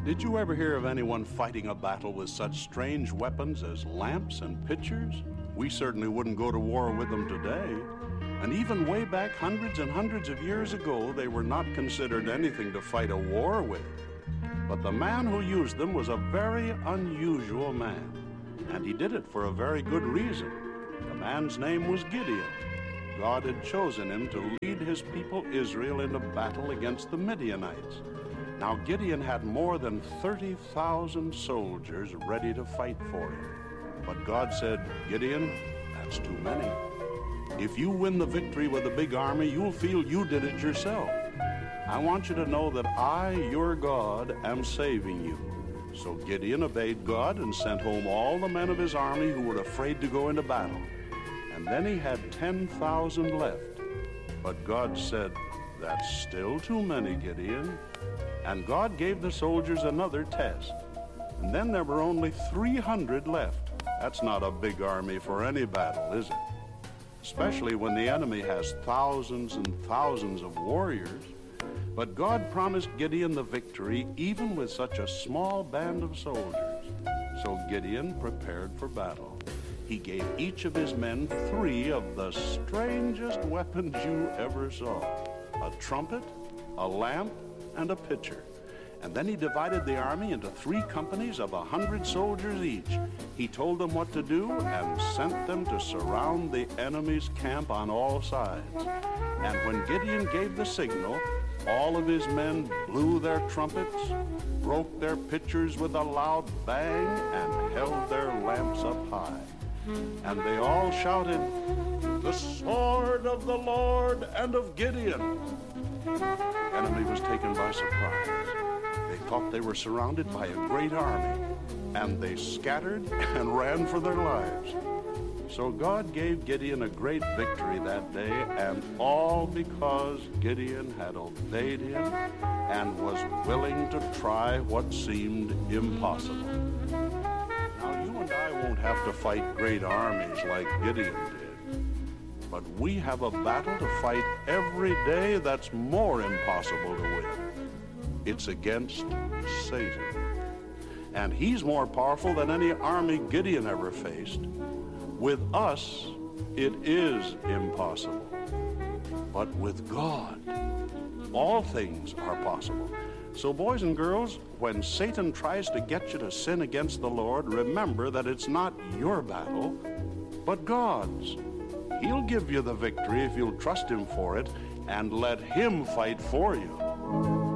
Did you ever hear of anyone fighting a battle with such strange weapons as lamps and pitchers? We certainly wouldn't go to war with them today. And even way back hundreds and hundreds of years ago, they were not considered anything to fight a war with. But the man who used them was a very unusual man, and he did it for a very good reason. The man's name was Gideon. God had chosen him to lead his people Israel into battle against the Midianites. Now Gideon had more than 30,000 soldiers ready to fight for him. But God said, Gideon, that's too many. If you win the victory with a big army, you'll feel you did it yourself. I want you to know that I, your God, am saving you. So Gideon obeyed God and sent home all the men of his army who were afraid to go into battle. And then he had 10,000 left. But God said, that's still too many, Gideon. And God gave the soldiers another test. And then there were only 300 left. That's not a big army for any battle, is it? Especially when the enemy has thousands and thousands of warriors. But God promised Gideon the victory even with such a small band of soldiers. So Gideon prepared for battle. He gave each of his men 3 of the strangest weapons you ever saw: a trumpet, a lamp, and a pitcher. And then he divided the army into 3 companies of 100 soldiers each. He told them what to do and sent them to surround the enemy's camp on all sides. And when Gideon gave the signal, all of his men blew their trumpets, broke their pitchers with a loud bang, and held their lamps up high. And they all shouted, "The sword of the Lord and of Gideon!" The enemy was taken by surprise. They thought they were surrounded by a great army, and they scattered and ran for their lives. So God gave Gideon a great victory that day, and all because Gideon had obeyed him and was willing to try what seemed impossible. Now, you and I won't have to fight great armies like Gideon did, but we have a battle to fight every day that's more impossible to win. It's against Satan. And he's more powerful than any army Gideon ever faced. With us, it is impossible. But with God, all things are possible. So boys and girls, when Satan tries to get you to sin against the Lord, remember that it's not your battle, but God's. He'll give you the victory if you'll trust him for it and let him fight for you.